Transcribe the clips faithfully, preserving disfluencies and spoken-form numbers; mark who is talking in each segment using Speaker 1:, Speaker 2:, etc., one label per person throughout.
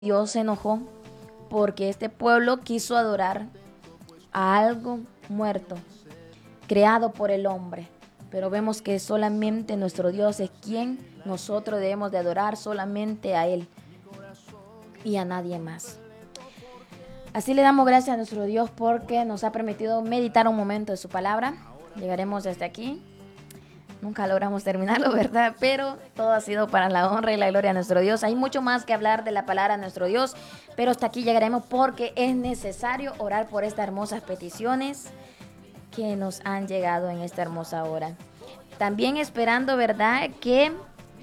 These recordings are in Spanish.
Speaker 1: Dios se enojó porque este pueblo quiso adorar a algo muerto, creado por el hombre. Pero vemos que solamente nuestro Dios es quien nosotros debemos de adorar, solamente a Él y a nadie más. Así le damos gracias a nuestro Dios porque nos ha permitido meditar un momento de su palabra. Llegaremos hasta aquí. Nunca logramos terminarlo, ¿verdad? Pero todo ha sido para la honra y la gloria de nuestro Dios. Hay mucho más que hablar de la palabra de nuestro Dios, pero hasta aquí llegaremos porque es necesario orar por estas hermosas peticiones que nos han llegado en esta hermosa hora. También esperando, ¿verdad?, que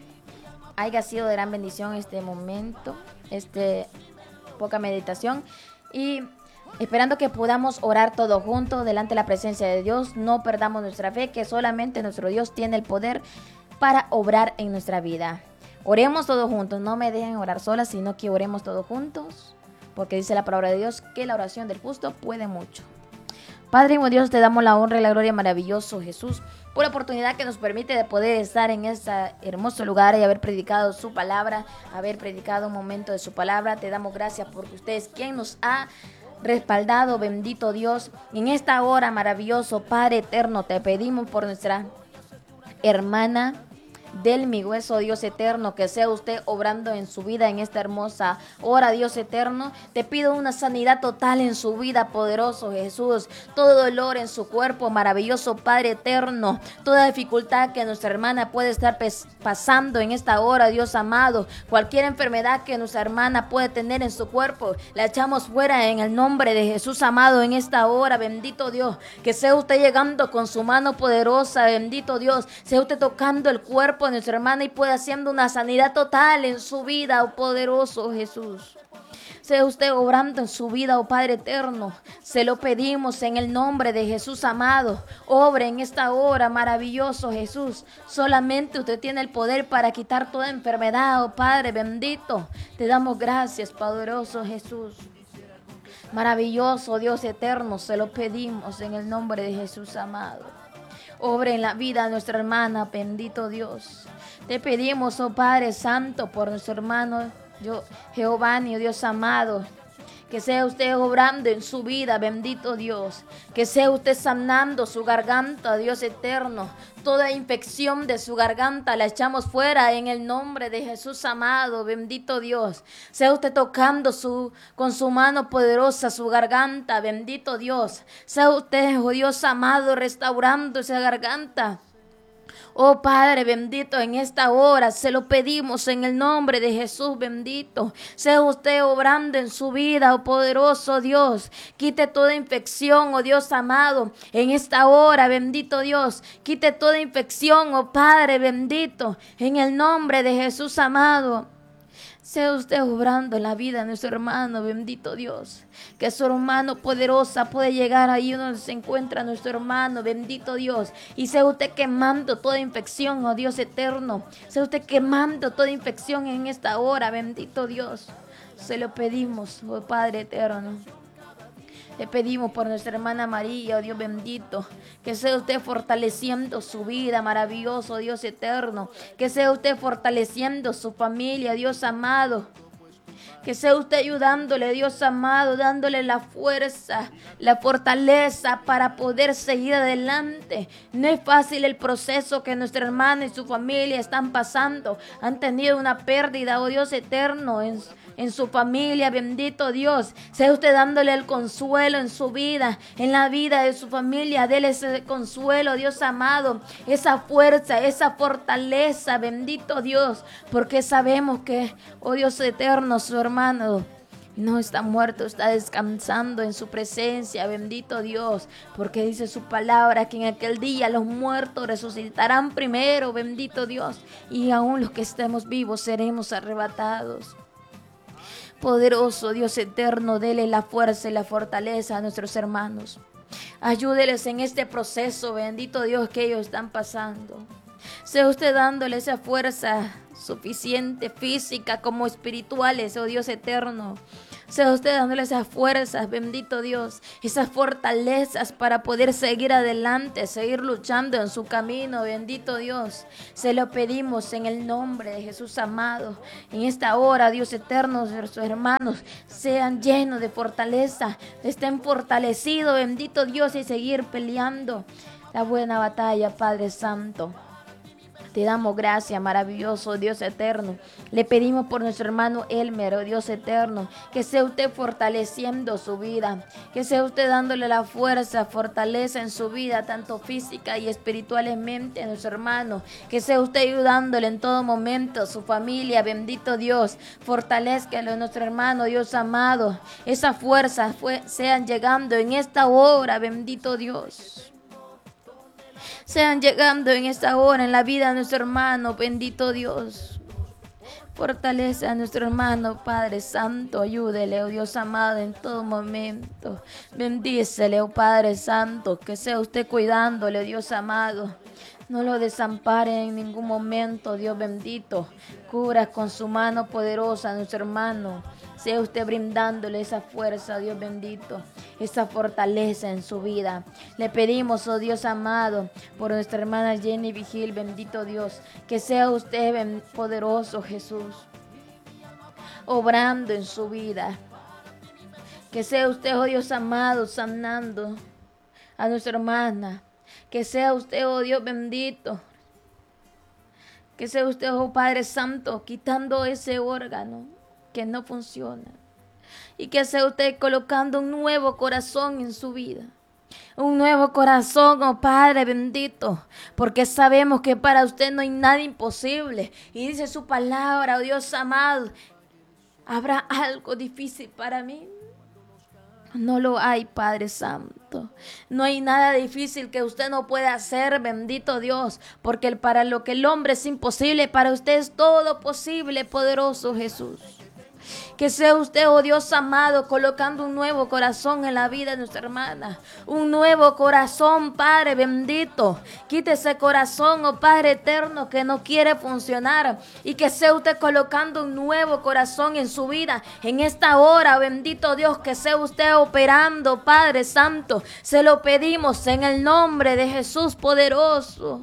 Speaker 1: haya sido de gran bendición este momento, este poca meditación, y esperando que podamos orar todos juntos delante de la presencia de Dios. No perdamos nuestra fe, que solamente nuestro Dios tiene el poder para obrar en nuestra vida. Oremos todos juntos, no me dejen orar sola, sino que oremos todos juntos, porque dice la palabra de Dios que la oración del justo puede mucho. Padre y Dios, te damos la honra y la gloria, maravilloso Jesús, por la oportunidad que nos permite de poder estar en este hermoso lugar y haber predicado su palabra, haber predicado un momento de su palabra. Te damos gracias porque usted es quien nos ha respaldado, bendito Dios. En esta hora, maravilloso Padre eterno, te pedimos por nuestra hermana del mi hueso, Dios eterno, que sea usted obrando en su vida en esta hermosa hora, Dios eterno. Te pido una sanidad total en su vida, poderoso Jesús. Todo dolor en su cuerpo, maravilloso Padre eterno. Toda dificultad que nuestra hermana puede estar pasando en esta hora, Dios amado. Cualquier enfermedad que nuestra hermana puede tener en su cuerpo, la echamos fuera en el nombre de Jesús amado en esta hora, bendito Dios. Que sea usted llegando con su mano poderosa, bendito Dios. Sea usted tocando el cuerpo de nuestra hermana y pueda haciendo una sanidad total en su vida, oh poderoso Jesús. Sea usted obrando en su vida, oh Padre eterno. Se lo pedimos en el nombre de Jesús amado. Obre en esta hora, maravilloso Jesús. Solamente usted tiene el poder para quitar toda enfermedad, oh Padre bendito. Te damos gracias, poderoso Jesús. Maravilloso Dios eterno, se lo pedimos en el nombre de Jesús amado. Obre en la vida de nuestra hermana, bendito Dios. Te pedimos, oh Padre Santo, por nuestro hermano yo, Giovanni, oh Dios amado. Que sea usted obrando en su vida, bendito Dios. Que sea usted sanando su garganta, Dios eterno. Toda infección de su garganta la echamos fuera en el nombre de Jesús amado, bendito Dios. Sea usted tocando su, con su mano poderosa su garganta, bendito Dios. Sea usted, oh Dios amado, restaurando esa garganta. Oh Padre bendito, en esta hora se lo pedimos en el nombre de Jesús bendito. Sea usted obrando en su vida, oh poderoso Dios. Quite toda infección, oh Dios amado, en esta hora, bendito Dios. Quite toda infección, oh Padre bendito, en el nombre de Jesús amado. Sea usted obrando en la vida de nuestro hermano, bendito Dios. Que su hermano poderosa puede llegar ahí donde se encuentra nuestro hermano, bendito Dios. Y sea usted quemando toda infección, oh Dios eterno. Sea usted quemando toda infección en esta hora, bendito Dios. Se lo pedimos, oh Padre eterno. Le pedimos por nuestra hermana María, oh Dios bendito, que sea usted fortaleciendo su vida, maravilloso Dios eterno. Que sea usted fortaleciendo su familia, Dios amado. Que sea usted ayudándole, Dios amado, dándole la fuerza, la fortaleza para poder seguir adelante. No es fácil el proceso que nuestra hermana y su familia están pasando. Han tenido una pérdida, oh Dios eterno, en en su familia, bendito Dios. Sea usted dándole el consuelo en su vida, en la vida de su familia. Dele ese consuelo, Dios amado, esa fuerza, esa fortaleza, bendito Dios, porque sabemos que, oh Dios eterno, su hermano no está muerto, está descansando en su presencia, bendito Dios, porque dice su palabra que en aquel día los muertos resucitarán primero, bendito Dios, y aún los que estemos vivos seremos arrebatados. Poderoso Dios eterno, dele la fuerza y la fortaleza a nuestros hermanos. Ayúdeles en este proceso, bendito Dios, que ellos están pasando. Sea usted dándole esa fuerza suficiente, física como espirituales, oh Dios eterno. Sea usted dándole esas fuerzas, bendito Dios, esas fortalezas para poder seguir adelante, seguir luchando en su camino, bendito Dios. Se lo pedimos en el nombre de Jesús amado. En esta hora, Dios eterno, nuestros hermanos sean llenos de fortaleza, estén fortalecidos, bendito Dios, y seguir peleando la buena batalla, Padre Santo. Te damos gracias, maravilloso Dios eterno. Le pedimos por nuestro hermano Elmer, oh Dios eterno, que sea usted fortaleciendo su vida, que sea usted dándole la fuerza, fortaleza en su vida, tanto física y espiritualmente a nuestro hermano, que sea usted ayudándole en todo momento, su familia, bendito Dios, fortalezcalo nuestro hermano, Dios amado, esas fuerzas fue, sean llegando en esta hora, bendito Dios. Sean llegando en esta hora en la vida de nuestro hermano, bendito Dios. Fortalece a nuestro hermano, Padre Santo, ayúdele, oh Dios amado, en todo momento. Bendícele, oh Padre Santo, que sea usted cuidándole, oh Dios amado. No lo desampare en ningún momento, Dios bendito. Cubra con su mano poderosa a nuestro hermano. Sea usted brindándole esa fuerza, Dios bendito, esa fortaleza en su vida. Le pedimos, oh Dios amado, por nuestra hermana Jenny Vigil, bendito Dios, que sea usted poderoso, Jesús, obrando en su vida. Que sea usted, oh Dios amado, sanando a nuestra hermana. Que sea usted, oh Dios bendito, que sea usted, oh Padre Santo, quitando ese órgano que no funciona. Y que sea usted colocando un nuevo corazón en su vida. Un nuevo corazón, oh Padre bendito, porque sabemos que para usted no hay nada imposible. Y dice su palabra, oh Dios amado, ¿habrá algo difícil para mí? No lo hay, Padre Santo. No hay nada difícil que usted no pueda hacer, bendito Dios, porque para lo que el hombre es imposible, para usted es todo posible, poderoso Jesús. Que sea usted, oh Dios amado, colocando un nuevo corazón en la vida de nuestra hermana. Un nuevo corazón, Padre bendito. Quite ese corazón, oh Padre eterno, que no quiere funcionar. Y que sea usted colocando un nuevo corazón en su vida. En esta hora, bendito Dios, que sea usted operando, Padre Santo. Se lo pedimos en el nombre de Jesús poderoso.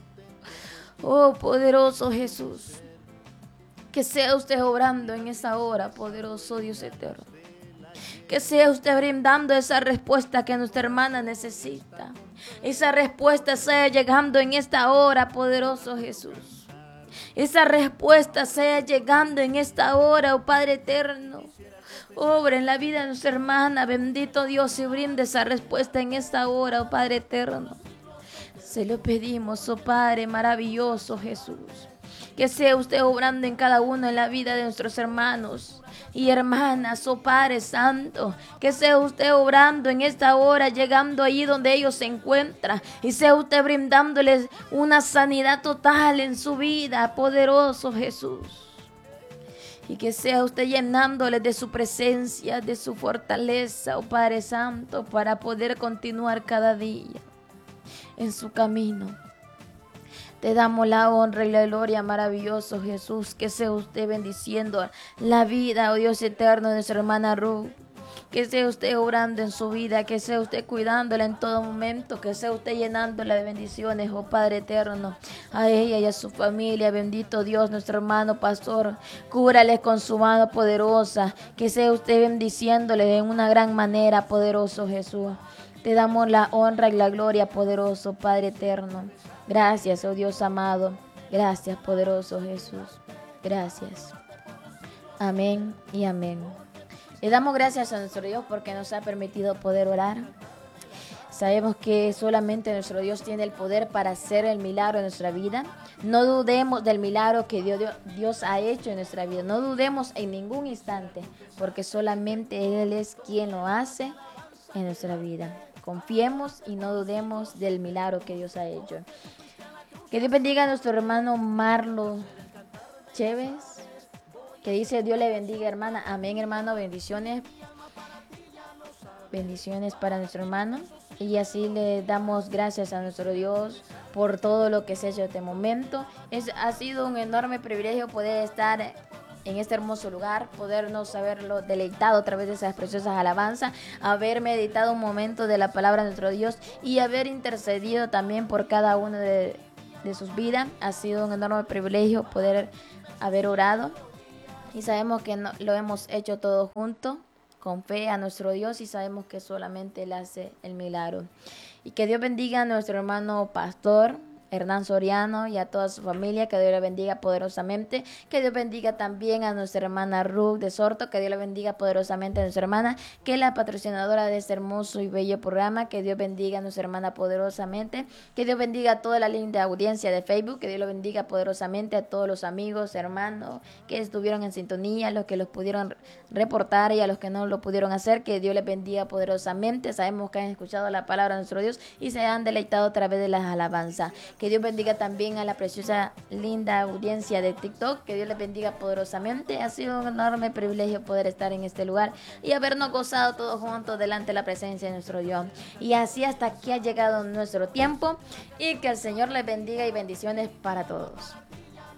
Speaker 1: Oh, poderoso Jesús. Que sea usted obrando en esa hora, poderoso Dios eterno. Que sea usted brindando esa respuesta que nuestra hermana necesita. Esa respuesta sea llegando en esta hora, poderoso Jesús. Esa respuesta sea llegando en esta hora, oh Padre eterno. Obra en la vida de nuestra hermana, bendito Dios, y brinde esa respuesta en esta hora, oh Padre eterno. Se lo pedimos, oh Padre maravilloso Jesús. Que sea usted obrando en cada uno en la vida de nuestros hermanos y hermanas, oh Padre Santo. Que sea usted obrando en esta hora, llegando ahí donde ellos se encuentran. Y sea usted brindándoles una sanidad total en su vida, poderoso Jesús. Y que sea usted llenándoles de su presencia, de su fortaleza, oh Padre Santo, para poder continuar cada día en su camino. Te damos la honra y la gloria, maravilloso Jesús. Que sea usted bendiciendo la vida, oh Dios eterno, de nuestra hermana Ruth. Que sea usted obrando en su vida, que sea usted cuidándola en todo momento, que sea usted llenándola de bendiciones, oh Padre eterno, a ella y a su familia. Bendito Dios, nuestro hermano pastor, cúbrale con su mano poderosa, que sea usted bendiciéndole de una gran manera, poderoso Jesús. Te damos la honra y la gloria, poderoso Padre eterno. Gracias, oh Dios amado. Gracias, poderoso Jesús. Gracias. Amén y amén. Le damos gracias a nuestro Dios porque nos ha permitido poder orar. Sabemos que solamente nuestro Dios tiene el poder para hacer el milagro en nuestra vida. No dudemos del milagro que Dios, Dios ha hecho en nuestra vida. No dudemos en ningún instante, porque solamente Él es quien lo hace en nuestra vida. Confiemos y no dudemos del milagro que Dios ha hecho. Que Dios bendiga a nuestro hermano Marlo Chévez, que dice: Dios le bendiga, hermana. Amén, hermano. Bendiciones. Bendiciones para nuestro hermano. Y así le damos gracias a nuestro Dios por todo lo que se ha hecho en este momento. Es, ha sido un enorme privilegio poder estar en este hermoso lugar, podernos haberlo deleitado a través de esas preciosas alabanzas, haber meditado un momento de la palabra de nuestro Dios y haber intercedido también por cada uno de, de sus vidas. Ha sido un enorme privilegio poder haber orado y sabemos que no, lo hemos hecho todos juntos con fe a nuestro Dios y sabemos que solamente Él hace el milagro. Y que Dios bendiga a nuestro hermano pastor Hernán Soriano y a toda su familia, que Dios le bendiga poderosamente, que Dios bendiga también a nuestra hermana Ruth de Sorto, que Dios le bendiga poderosamente a nuestra hermana, que es la patrocinadora de este hermoso y bello programa, que Dios bendiga a nuestra hermana poderosamente, que Dios bendiga a toda la linda audiencia de Facebook, que Dios lo bendiga poderosamente a todos los amigos, hermanos que estuvieron en sintonía, los que los pudieron reportar y a los que no lo pudieron hacer, que Dios les bendiga poderosamente. Sabemos que han escuchado la palabra de nuestro Dios y se han deleitado a través de las alabanzas. Que Dios bendiga también a la preciosa, linda audiencia de TikTok. Que Dios les bendiga poderosamente. Ha sido un enorme privilegio poder estar en este lugar y habernos gozado todos juntos delante de la presencia de nuestro Dios. Y así hasta aquí ha llegado nuestro tiempo y que el Señor les bendiga y bendiciones para todos.